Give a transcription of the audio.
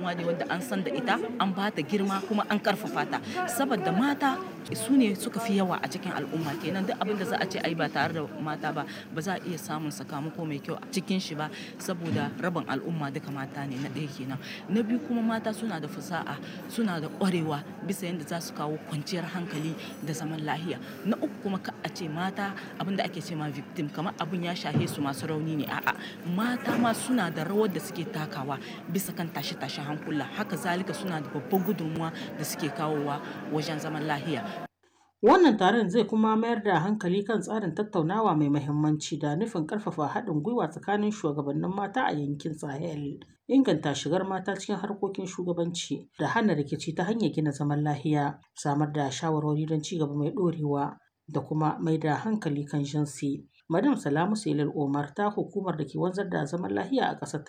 gudunmuwa ne wanda an san da ita, an ba ta girma kuma an karfafa ta, saboda mata su ne suka fi yawa a cikin al'umma. Kenan duk abin da za a ce ai ba tare da mata ba za a iya samun sakamako mai kyau a cikin shi ba, saboda rabin al'umma duka mata ne, na ɗaya kenan. Na biyu kuma mata suna da fasaha, suna da ƙwarewa bisa yadda za su kawo kwanciyar hankali da zaman lahiya. Na uku kuma ka a ce mata abin da ake ce ma victim, kamar abin ya shahe su masu rauni ne, a'a, mata ma suna da rawar da suke takawa bisa kan tashe-tashen hankula. Haka zalika suna da babban gudunmuwa da suke kawowa wajen zaman lahiya. Wannan taron zai kuma mayar da hankali kan tsarin tattaunawa mai muhimmanci da nufin ƙarfafa haɗin gwiwa tsakanin shugabannin mata a yankin Sahel, inganta shigar mata cikin harkokin shugabanci da hana rikici ta hanyar gina zaman lahiya, samar da shawarwari don ci gaba mai ɗorewa da kuma mai da hankali kan jinsi. Madam Salamu Selil Omar ta hukumar da ke wanzar da zaman lahiya a ƙasar